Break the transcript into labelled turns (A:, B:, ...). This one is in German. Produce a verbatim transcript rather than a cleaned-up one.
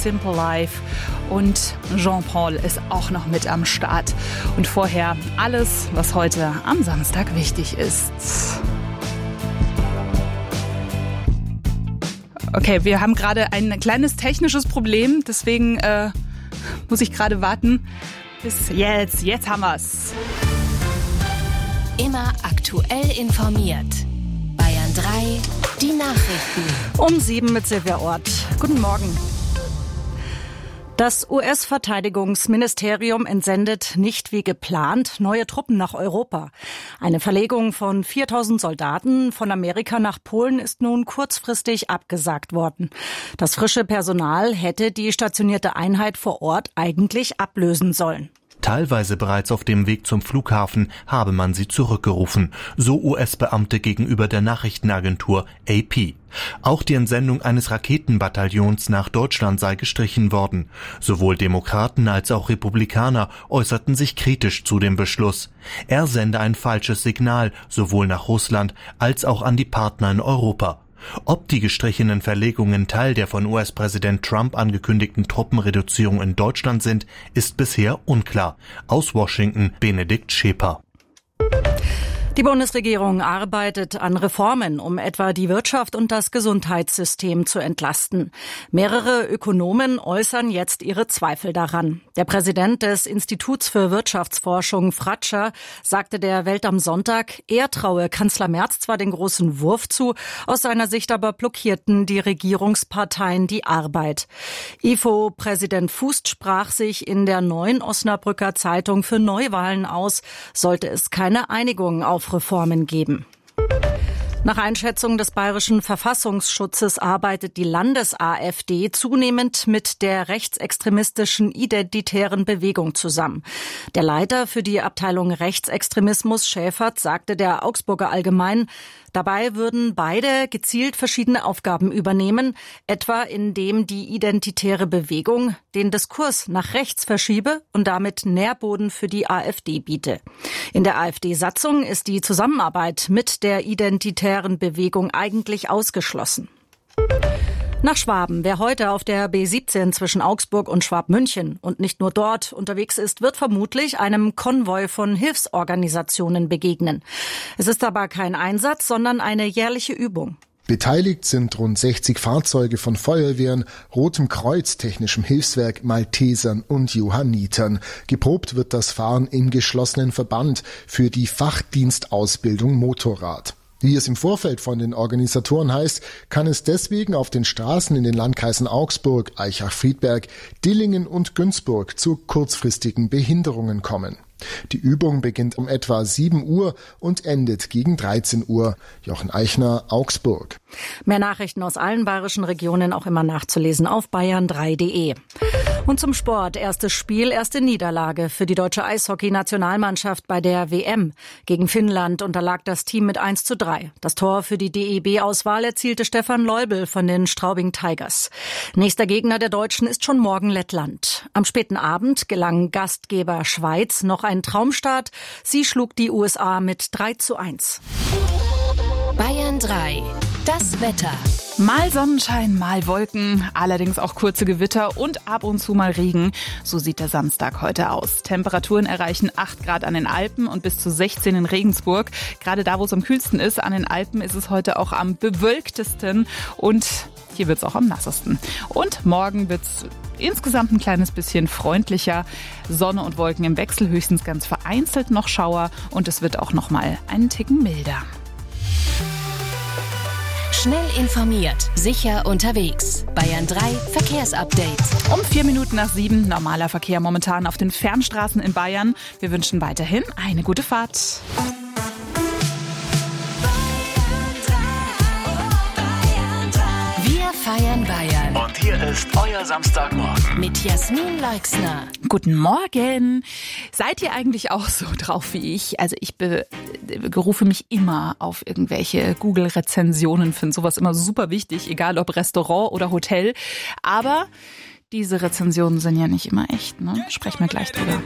A: Simple Life und Jean-Paul ist auch noch mit am Start. Und vorher alles, was heute am Samstag wichtig ist. Okay, wir haben gerade ein kleines technisches Problem, deswegen äh, muss ich gerade warten. Bis jetzt, jetzt haben wir's.
B: Immer aktuell informiert. Bayern drei, die Nachrichten.
C: Um sieben mit Silvia Ort. Guten Morgen. Das U S-Verteidigungsministerium entsendet nicht wie geplant neue Truppen nach Europa. Eine Verlegung von viertausend Soldaten von Amerika nach Polen ist nun kurzfristig abgesagt worden. Das frische Personal hätte die stationierte Einheit vor Ort eigentlich ablösen sollen.
D: Teilweise bereits auf dem Weg zum Flughafen habe man sie zurückgerufen, so U S-Beamte gegenüber der Nachrichtenagentur A P. Auch die Entsendung eines Raketenbataillons nach Deutschland sei gestrichen worden. Sowohl Demokraten als auch Republikaner äußerten sich kritisch zu dem Beschluss. Er sende ein falsches Signal, sowohl nach Russland als auch an die Partner in Europa. Ob die gestrichenen Verlegungen Teil der von U S-Präsident Trump angekündigten Truppenreduzierung in Deutschland sind, ist bisher unklar. Aus Washington Benedikt Scheper.
C: Die Bundesregierung arbeitet an Reformen, um etwa die Wirtschaft und das Gesundheitssystem zu entlasten. Mehrere Ökonomen äußern jetzt ihre Zweifel daran. Der Präsident des Instituts für Wirtschaftsforschung, Fratscher, sagte der Welt am Sonntag, er traue Kanzler Merz zwar den großen Wurf zu, aus seiner Sicht aber blockierten die Regierungsparteien die Arbeit. I F O-Präsident Fußt sprach sich in der Neuen Osnabrücker Zeitung für Neuwahlen aus, sollte es keine Einigung auf Reformen geben. Nach Einschätzung des Bayerischen Verfassungsschutzes arbeitet die Landes-AfD zunehmend mit der rechtsextremistischen identitären Bewegung zusammen. Der Leiter für die Abteilung Rechtsextremismus, Schäfert, sagte der Augsburger Allgemeinen, dabei würden beide gezielt verschiedene Aufgaben übernehmen, etwa indem die identitäre Bewegung den Diskurs nach rechts verschiebe und damit Nährboden für die AfD biete. In der AfD-Satzung ist die Zusammenarbeit mit der identitären Bewegung eigentlich ausgeschlossen. Nach Schwaben. Wer heute auf der B siebzehn zwischen Augsburg und Schwabmünchen und nicht nur dort unterwegs ist, wird vermutlich einem Konvoi von Hilfsorganisationen begegnen. Es ist aber kein Einsatz, sondern eine jährliche Übung.
E: Beteiligt sind rund sechzig Fahrzeuge von Feuerwehren, Rotem Kreuz, Technischem Hilfswerk, Maltesern und Johannitern. Geprobt wird das Fahren im geschlossenen Verband für die Fachdienstausbildung Motorrad. Wie es im Vorfeld von den Organisatoren heißt, kann es deswegen auf den Straßen in den Landkreisen Augsburg, Aichach-Friedberg, Dillingen und Günzburg zu kurzfristigen Behinderungen kommen. Die Übung beginnt um etwa sieben Uhr und endet gegen dreizehn Uhr. Jochen Eichner, Augsburg.
C: Mehr Nachrichten aus allen bayerischen Regionen auch immer nachzulesen auf bayern drei punkt de. Und zum Sport. Erstes Spiel, erste Niederlage für die deutsche Eishockey-Nationalmannschaft bei der W M. Gegen Finnland unterlag das Team mit eins zu drei. Das Tor für die D E B-Auswahl erzielte Stefan Leubel von den Straubing Tigers. Nächster Gegner der Deutschen ist schon morgen Lettland. Am späten Abend gelang Gastgeber Schweiz noch ein Traumstart. Sie schlug die U S A mit drei zu eins.
B: Bayern drei. Das Wetter.
A: Mal Sonnenschein, mal Wolken, allerdings auch kurze Gewitter und ab und zu mal Regen. So sieht der Samstag heute aus. Temperaturen erreichen acht Grad an den Alpen und bis zu sechzehn in Regensburg. Gerade da, wo es am kühlsten ist, an den Alpen, ist es heute auch am bewölktesten und hier wird es auch am nassesten. Und morgen wird es insgesamt ein kleines bisschen freundlicher. Sonne und Wolken im Wechsel, höchstens ganz vereinzelt noch Schauer und es wird auch noch mal einen Ticken milder.
B: Schnell informiert, sicher unterwegs. Bayern drei Verkehrsupdate.
A: Um vier Minuten nach sieben, normaler Verkehr momentan auf den Fernstraßen in Bayern. Wir wünschen weiterhin eine gute Fahrt.
B: Wir feiern Bayern.
F: Und hier ist euer Samstagmorgen.
B: Mit Jasmin Leixner.
A: Guten Morgen. Seid ihr eigentlich auch so drauf wie ich? Also ich be- berufe mich immer auf irgendwelche Google-Rezensionen, finde sowas immer super wichtig, egal ob Restaurant oder Hotel. Aber diese Rezensionen sind ja nicht immer echt, ne? Sprechen wir gleich drüber.